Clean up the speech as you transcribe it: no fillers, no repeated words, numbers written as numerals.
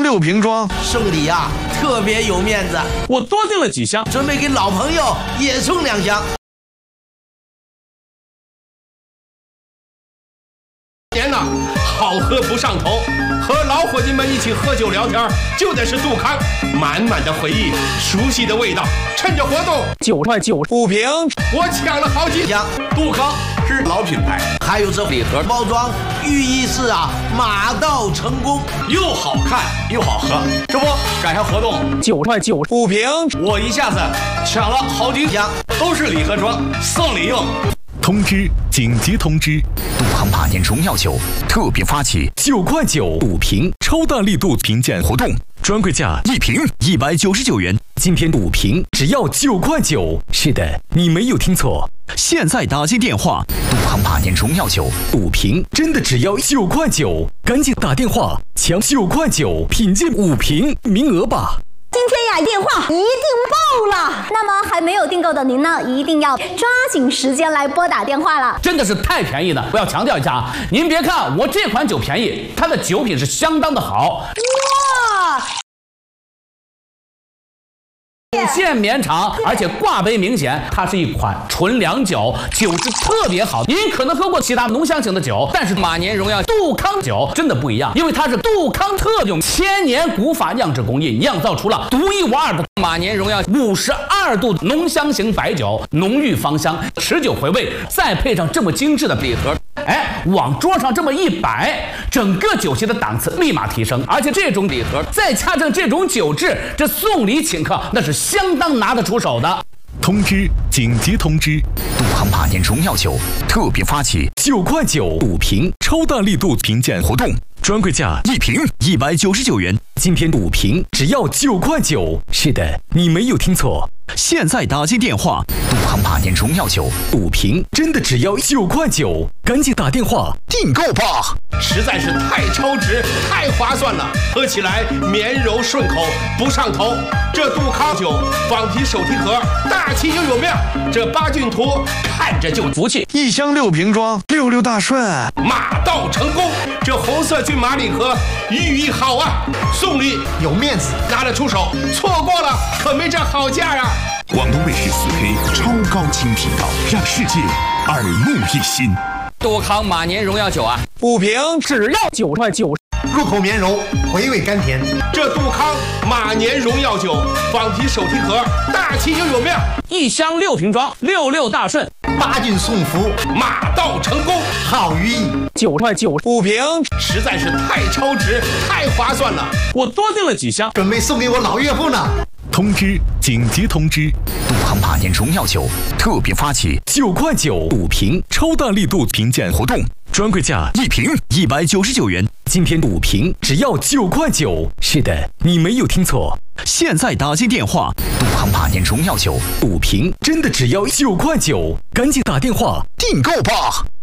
6瓶装， 送礼啊，特别有面子。 我多订了几箱， 准备给老朋友也送2箱。 年呐，好喝不上头，和老伙计们一起喝酒聊天，就得是杜康，满满的回忆，熟悉的味道。趁着活动 9块9 5瓶， 我抢了好几箱。杜康是老品牌， 还有这礼盒包装，寓意是啊，马到成功， 又好看又好喝。这不赶上活动 9块9 5瓶， 我一下子抢了好几箱，都是礼盒装，送礼用。 通知！紧急通知！杜康马年荣耀酒特别发起9块9 5瓶超大力度评鉴活动，专柜价1瓶199元，今天5瓶只要9块9。是的，你没有听错，现在打进电话，杜康马年荣耀酒5瓶真的只要9块9，赶紧打电话抢9块9品鉴5瓶名额吧。 今天呀，电话一定爆了。那么还没有订购的您呢，一定要抓紧时间来拨打电话了。 真的是太便宜了！我要强调一下啊，您别看我这款酒便宜，它的酒品是相当的好。 哇！ 主线绵长，而且挂杯明显，它是一款纯粮酒，酒质特别好。您可能喝过其他浓香型的酒，但是马年荣耀杜康酒真的不一样，因为它是杜康特用1000年古法酿制工艺酿造出了独一无二的马年荣耀52度浓香型白酒，浓郁芳香，持久回味，再配上这么精致的礼盒，哎，往桌上这么一摆，整个酒席的档次立马提升。而且这种礼盒再加上这种酒质，这送礼请客那是相当拿得出手的。 通知！紧急通知！杜康马年荣耀酒特别发起9块9 5瓶超大力度评鉴活动，专柜价1瓶199元，今天5瓶只要9块9。是的，你没有听错，现在打进电话，杜康马年荣耀酒5瓶真的只要9块9，赶紧打电话订购吧！ 实在是太超值，太划算了，喝起来绵柔顺口，不上头。这杜康酒仿皮手提盒，大气又有面，这八骏图看着就服气。 1箱6瓶装，66大顺， 马到成功。这红色骏马礼盒寓意好啊，送礼有面子，拿得出手，错过了可没这好价啊。 广东卫视4K 超高清频道，让世界耳目一新。 杜康马年荣耀酒啊 5瓶只要9块9， 入口绵柔，回味甘甜。 这杜康马年荣耀酒仿皮手提盒，大气又有面 ，1箱6瓶装，66大顺， 八骏送福， 马到成功， 好寓意。 9块9 5瓶， 实在是太超值，太划算了。 我多订了几箱， 准备送给我老岳父呢。 通知！紧急通知！杜康马年荣耀酒特别发起9块9 5瓶超大力度评鉴活动，专柜价1瓶199元，今天5瓶只要9块9。是的，你没有听错，现在打进电话，杜康马年荣耀酒5瓶真的只要9块9，赶紧打电话订购吧！